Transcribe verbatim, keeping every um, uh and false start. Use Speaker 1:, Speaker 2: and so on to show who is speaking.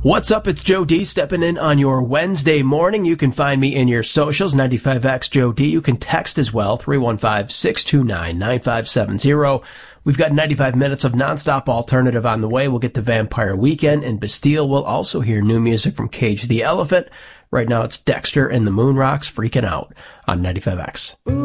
Speaker 1: What's up? It's Joe D stepping in on your Wednesday morning. You can find me in your socials, ninety-five X Joe D. You can text as well, three one five, six two nine, nine five seven zero. We've got ninety-five minutes of nonstop alternative on the way. We'll get to Vampire Weekend and Bastille. We'll also hear new music from Cage the Elephant. Right now it's Dexter and the Moon Rocks Freaking Out on ninety-five X.